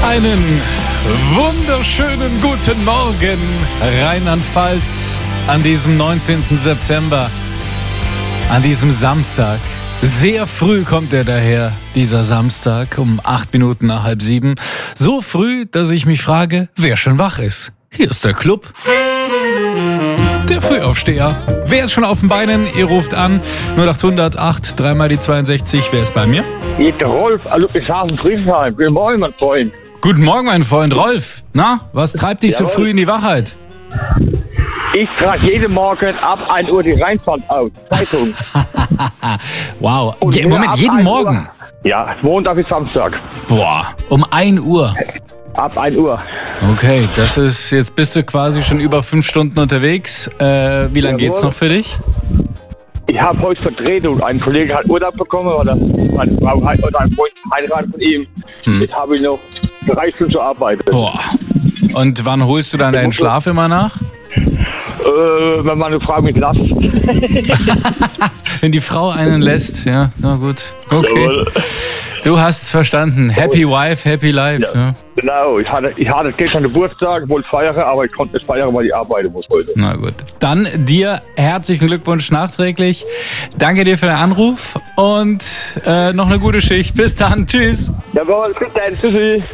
Einen wunderschönen guten Morgen, Rheinland-Pfalz, an diesem 19. September, an diesem Samstag. Sehr früh kommt er daher, dieser Samstag, um 8 Minuten nach 6:30. So früh, dass ich mich frage, wer schon wach ist. Hier ist der Club. Der Frühaufsteher. Wer ist schon auf den Beinen? Ihr ruft an 0800 8 3 mal die 62. Wer ist bei mir? Hier ist der Rolf, Ludwigshafen, Friedrichshain. Guten Morgen, mein Freund. Guten Morgen, mein Freund Rolf. Na, was treibt dich so früh in die Wachheit? Ich trage jeden Morgen ab 1 Uhr die Rheinfahrt aus. Zeitung. Wow. Und Moment, ab jeden 1 Morgen? Uhr. Ja, Montag bis Samstag. Boah, um 1 Uhr. Ab 1 Uhr. Okay, das ist, jetzt bist du quasi schon über 5 Stunden unterwegs. Wie lange geht's noch für dich? Ich habe heute Vertretung. Ein Kollege hat Urlaub bekommen oder meine Frau oder ein Freund heiratet von ihm. Jetzt habe ich noch 3 Stunden zu arbeiten. Boah. Und wann holst du dann deinen Schlaf immer nach? Wenn meine Frau mich lässt. Wenn die Frau einen lässt, ja, na gut. Okay. Jawohl. Du hast verstanden. Happy Wife, Happy Life. Ja. Ja. Genau, ich hatte gestern Geburtstag, wollte feiern, aber ich konnte nicht feiern, weil ich arbeiten muss heute. Na gut. Dann dir herzlichen Glückwunsch nachträglich. Danke dir für den Anruf und noch eine gute Schicht. Bis dann. Tschüss. Jawohl, bis dann. Tschüssi.